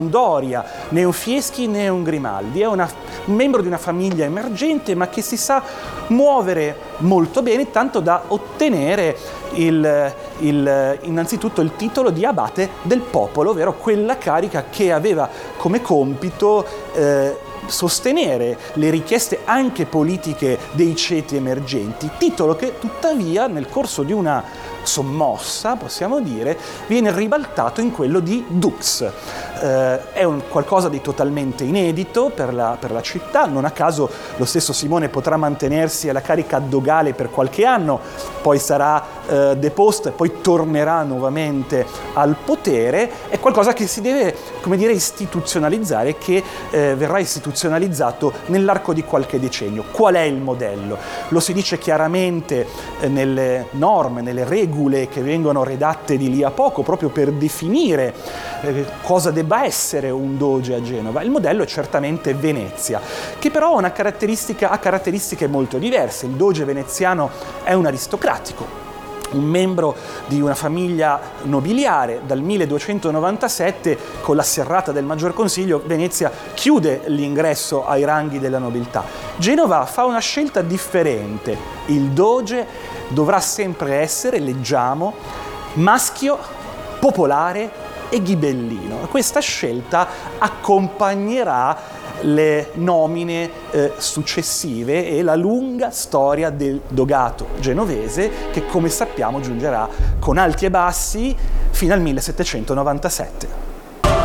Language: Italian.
Doria, né un Fieschi né un Grimaldi, è un membro di una famiglia emergente ma che si sa muovere molto bene, tanto da ottenere innanzitutto il titolo di abate del popolo, ovvero quella carica che aveva come compito sostenere le richieste anche politiche dei ceti emergenti, titolo che tuttavia nel corso di una sommossa, possiamo dire, viene ribaltato in quello di dux. È qualcosa di totalmente inedito per la città, non a caso lo stesso Simone potrà mantenersi alla carica dogale per qualche anno, poi sarà deposto e poi tornerà nuovamente al potere. È qualcosa che si deve, come dire, istituzionalizzare, che verrà istituzionalizzato nell'arco di qualche decennio. Qual è il modello? Lo si dice chiaramente nelle norme, nelle regole che vengono redatte di lì a poco, proprio per definire cosa debba essere un doge a Genova. Il modello è certamente Venezia, che però ha caratteristiche molto diverse. Il doge veneziano è un aristocratico, un membro di una famiglia nobiliare. Dal 1297, con la serrata del Maggior Consiglio, Venezia chiude l'ingresso ai ranghi della nobiltà. Genova fa una scelta differente. Il doge dovrà sempre essere, leggiamo, maschio, popolare e ghibellino. Questa scelta accompagnerà le nomine successive e la lunga storia del dogato genovese che, come sappiamo, giungerà con alti e bassi fino al 1797.